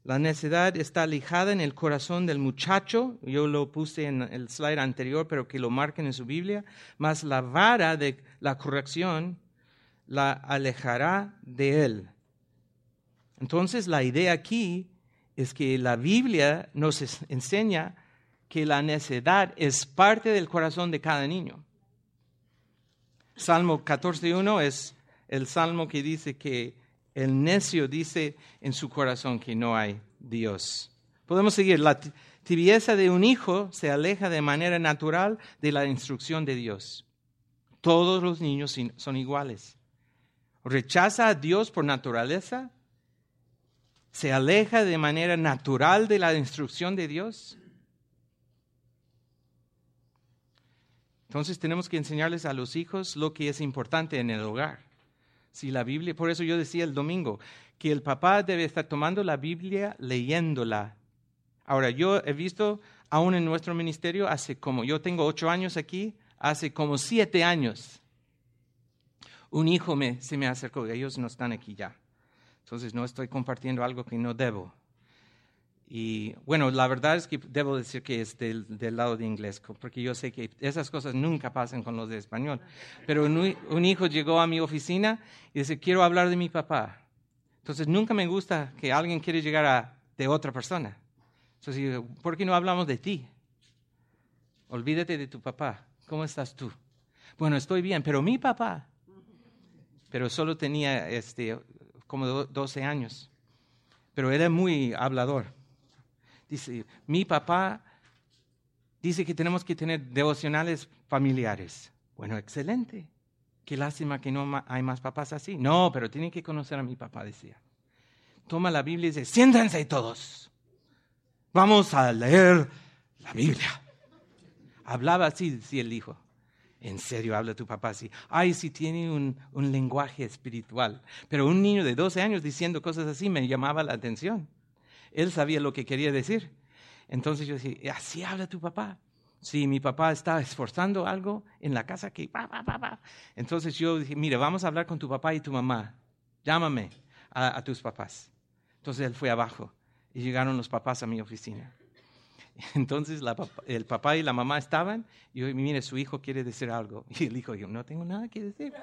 La necedad está alejada en el corazón del muchacho. Yo lo puse en el slide anterior, pero que lo marquen en su Biblia. Mas la vara de la corrección la alejará de él. Entonces, la idea aquí es que la Biblia nos enseña que la necedad es parte del corazón de cada niño. Salmo 14:1 es el salmo que dice que el necio dice en su corazón que no hay Dios. Podemos seguir. La tibieza de un hijo se aleja de manera natural de la instrucción de Dios. Todos los niños son iguales. Rechaza a Dios por naturaleza. Se aleja de manera natural de la instrucción de Dios. Entonces tenemos que enseñarles a los hijos lo que es importante en el hogar. Si la Biblia, por eso yo decía el domingo, que el papá debe estar tomando la Biblia, leyéndola. Ahora, yo he visto, aún en nuestro ministerio, yo tengo 8 años aquí, hace como 7 años, un hijo se me acercó, ellos no están aquí ya. Entonces no estoy compartiendo algo que no debo. Y bueno, la verdad es que debo decir que es del lado de inglés, porque yo sé que esas cosas nunca pasan con los de español. Pero un hijo llegó a mi oficina y dice, quiero hablar de mi papá. Entonces nunca me gusta que alguien quiere llegar de otra persona. Entonces, ¿por qué no hablamos de ti? Olvídate de tu papá. ¿Cómo estás tú? Bueno, estoy bien, pero mi papá. Pero solo tenía como 12 años. Pero era muy hablador. Dice, mi papá dice que tenemos que tener devocionales familiares. Bueno, excelente. Qué lástima que no hay más papás así. No, pero tienen que conocer a mi papá, decía. Toma la Biblia y dice, siéntense todos. Vamos a leer la Biblia. Hablaba así, decía el hijo. ¿En serio habla tu papá así? Ay, sí tiene un lenguaje espiritual. Pero un niño de 12 años diciendo cosas así me llamaba la atención. Él sabía lo que quería decir. Entonces yo decía, ¿así habla tu papá? Sí, mi papá está esforzando algo en la casa que... Entonces yo dije, mira, vamos a hablar con tu papá y tu mamá. Llámame a tus papás. Entonces él fue abajo y llegaron los papás a mi oficina. Entonces el papá y la mamá estaban y yo, mire, su hijo quiere decir algo. Y el hijo, yo no tengo nada que decir.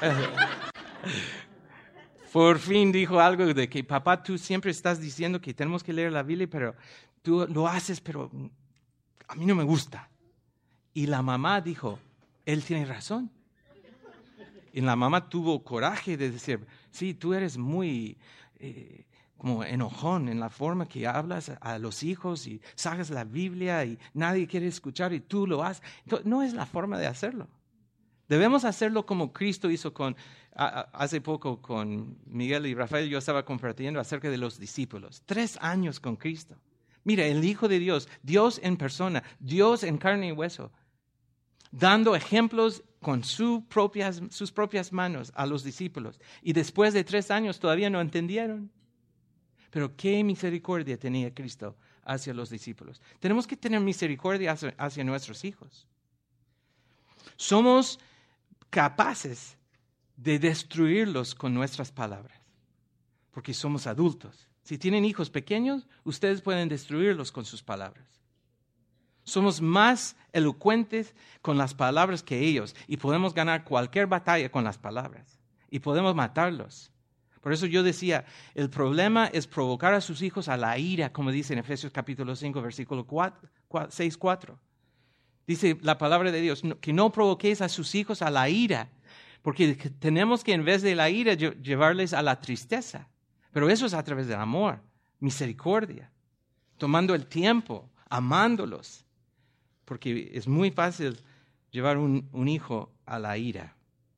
Por fin dijo algo de que, papá, tú siempre estás diciendo que tenemos que leer la Biblia, pero tú lo haces, pero a mí no me gusta. Y la mamá dijo, él tiene razón. Y la mamá tuvo coraje de decir, sí, tú eres muy... como enojón en la forma que hablas a los hijos y sacas la Biblia y nadie quiere escuchar y tú lo haces. Entonces, no es la forma de hacerlo. Debemos hacerlo como Cristo hizo hace poco con Miguel y Rafael. Yo estaba compartiendo acerca de los discípulos. 3 años con Cristo. Mira, el Hijo de Dios, Dios en persona, Dios en carne y hueso, dando ejemplos con sus propias manos a los discípulos. Y después de 3 años todavía no entendieron. Pero qué misericordia tenía Cristo hacia los discípulos. Tenemos que tener misericordia hacia nuestros hijos. Somos capaces de destruirlos con nuestras palabras, porque somos adultos. Si tienen hijos pequeños, ustedes pueden destruirlos con sus palabras. Somos más elocuentes con las palabras que ellos y podemos ganar cualquier batalla con las palabras y podemos matarlos. Por eso yo decía, el problema es provocar a sus hijos a la ira, como dice en Efesios capítulo 5, versículo 6-4. Dice la palabra de Dios, que no provoquéis a sus hijos a la ira, porque tenemos que en vez de la ira llevarles a la tristeza. Pero eso es a través del amor, misericordia, tomando el tiempo, amándolos, porque es muy fácil llevar un hijo a la ira.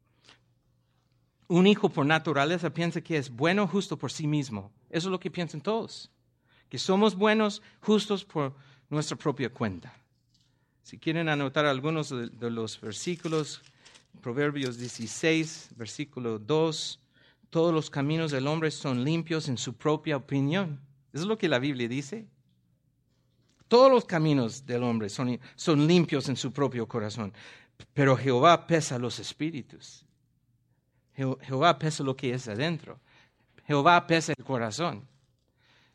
Un hijo por naturaleza piensa que es bueno, justo por sí mismo. Eso es lo que piensan todos, que somos buenos, justos por nuestra propia cuenta. Si quieren anotar algunos de los versículos, Proverbios 16, versículo 2, todos los caminos del hombre son limpios en su propia opinión. Eso es lo que la Biblia dice. Todos los caminos del hombre son limpios en su propio corazón, pero Jehová pesa los espíritus. Jehová pesa lo que es adentro. Jehová pesa el corazón.